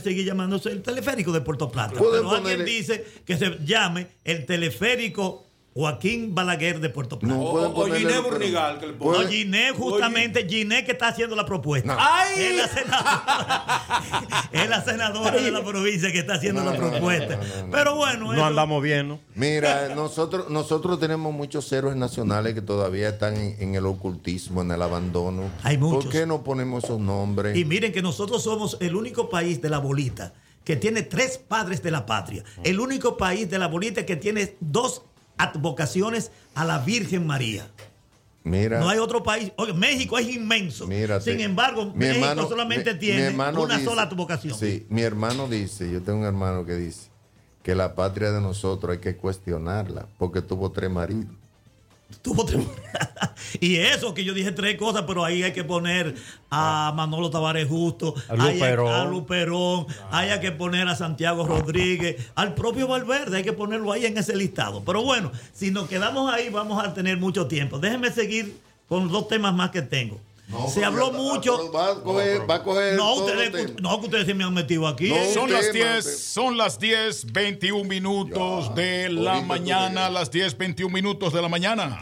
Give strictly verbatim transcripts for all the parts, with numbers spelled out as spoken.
seguir llamándose el teleférico de Puerto Plata. Pueden Pero alguien ponerle- dice que se llame el teleférico Joaquín Balaguer de Puerto Plata. No pueden O ponerle- Giné pero- Burnigal, que le No, pone. Giné, justamente, Giné que está haciendo la propuesta. No. ¡Ay! Es la senadora, es la senadora de la provincia que está haciendo No, la no, no, propuesta. no, no, no. Pero bueno, No eso- andamos bien, ¿no? Mira, nosotros, nosotros tenemos muchos héroes nacionales que todavía están en, en el ocultismo, en el abandono. Hay muchos. ¿Por qué no ponemos esos nombres? Y miren que nosotros somos el único país de la bolita que tiene tres padres de la patria. El único país de la bolita que tiene dos advocaciones a la Virgen María. Mira, No hay otro país. Oye, México es inmenso. mírate. Sin embargo, Mi México hermano- solamente mi- tiene mi hermano una dice- sola advocación. Sí, mi hermano dice, yo tengo un hermano que dice que la patria de nosotros hay que cuestionarla porque tuvo tres maridos. Tuvo tres- y eso que yo dije tres cosas, pero ahí hay que poner a Manolo Tavares Justo, A hay Luperón. a Luperón, hay que poner a Santiago Rodríguez, al propio Valverde, hay que ponerlo ahí en ese listado. Pero bueno, si nos quedamos ahí vamos a tener mucho tiempo. Déjenme seguir con dos temas más que tengo. No, Se pero habló ya- mucho. pero Va a coger, va a coger No, todos los ustedes, temas. no, que ustedes se me han metido aquí. No, ¿eh? Son tema, las te- diez, son las diez, veintiún minutos Ya, de la ahorita tú mañana, vienes. las diez, veintiún minutos de la mañana.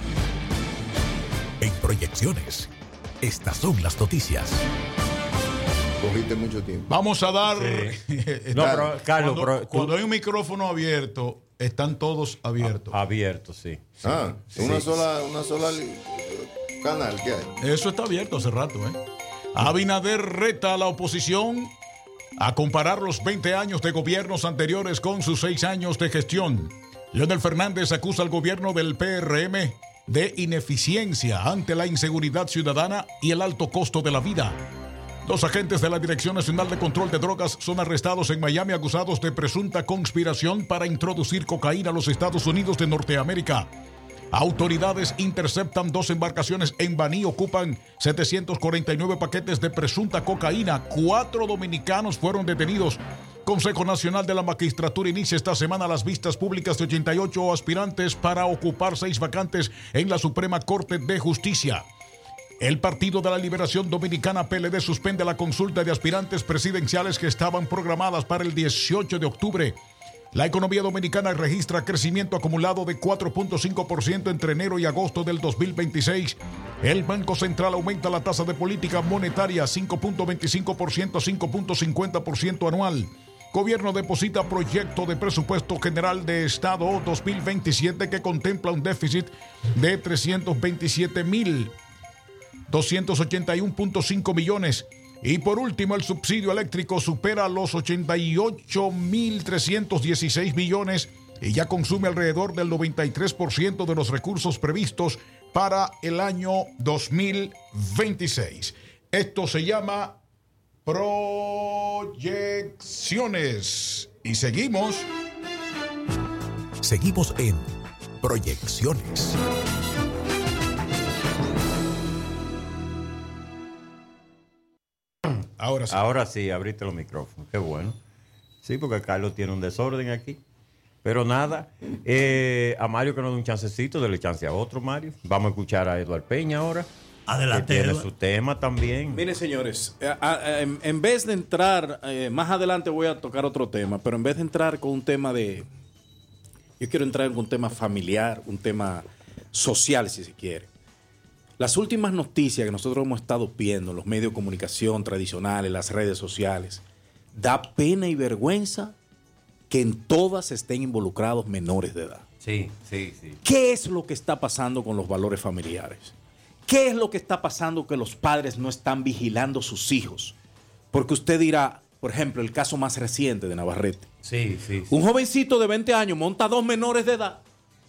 En Proyecciones, estas son las noticias. Cogiste mucho tiempo. Vamos a dar. No, pero, Carlos, cuando, pero tú- cuando hay un micrófono abierto, están todos abiertos. Abierto, sí. Ah, una sola, una sola li- canal que hay. Eso está abierto hace rato, ¿eh? Abinader reta a la oposición a comparar los veinte años de gobiernos anteriores con sus seis años de gestión. Leonel Fernández acusa al gobierno del P R M de ineficiencia ante la inseguridad ciudadana y el alto costo de la vida. Dos agentes de la Dirección Nacional de Control de Drogas son arrestados en Miami acusados de presunta conspiración para introducir cocaína a los Estados Unidos de Norteamérica. Autoridades interceptan dos embarcaciones en Baní, ocupan setecientos cuarenta y nueve paquetes de presunta cocaína. Cuatro dominicanos fueron detenidos. Consejo Nacional de la Magistratura inicia esta semana las vistas públicas de ochenta y ocho aspirantes para ocupar seis vacantes en la Suprema Corte de Justicia. El Partido de la Liberación Dominicana P L D suspende la consulta de aspirantes presidenciales que estaban programadas para el dieciocho de octubre. La economía dominicana registra crecimiento acumulado de cuatro punto cinco por ciento entre enero y agosto del dos mil veintiséis. El Banco Central aumenta la tasa de política monetaria cinco punto veinticinco por ciento a cinco punto cincuenta por ciento anual. Gobierno deposita proyecto de presupuesto general de Estado dos mil veintisiete que contempla un déficit de trescientos veintisiete mil doscientos ochenta y uno punto cinco millones. Y por último, el subsidio eléctrico supera los ochenta y ocho mil trescientos dieciséis millones y ya consume alrededor del noventa y tres por ciento de los recursos previstos para el año dos mil veintiséis. Esto se llama Proyecciones. Y seguimos. Seguimos en Proyecciones. Ahora sí. Ahora sí, abriste los micrófonos. Qué bueno. Sí, porque Carlos tiene un desorden aquí. Pero nada, eh, a Mario que nos dé un chancecito, dele chance a otro, Mario. Vamos a escuchar a Eduardo Peña ahora. Adelante, Que tiene Eduardo. su tema también. Miren, señores, eh, a- a- en, en vez de entrar, eh, más adelante voy a tocar otro tema, pero en vez de entrar con un tema de. Yo quiero entrar con un tema familiar, un tema social, si se quiere. Las últimas noticias que nosotros hemos estado viendo en los medios de comunicación tradicionales, las redes sociales, da pena y vergüenza que en todas estén involucrados menores de edad. Sí, sí, sí. ¿Qué es lo que está pasando con los valores familiares? ¿Qué es lo que está pasando que los padres no están vigilando a sus hijos? Porque usted dirá, por ejemplo, el caso más reciente de Navarrete. Sí, sí, sí. Un jovencito de veinte años monta dos menores de edad.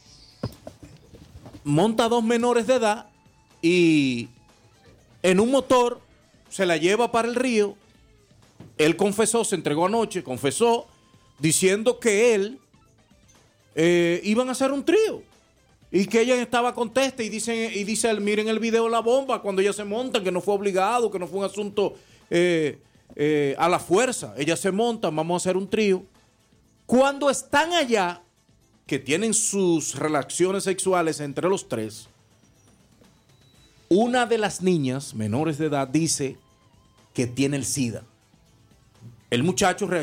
Monta dos menores de edad y en un motor se la lleva para el río. Él confesó, se entregó anoche, confesó, diciendo que él eh, iban a hacer un trío. Y que ella estaba contesta y dice, y dice él, miren el video La Bomba, cuando ella se monta, que no fue obligado, que no fue un asunto eh, eh, a la fuerza. Ella se monta, vamos a hacer un trío. Cuando están allá, que tienen sus relaciones sexuales entre los tres, una de las niñas menores de edad dice que tiene el SIDA. El muchacho reacciona.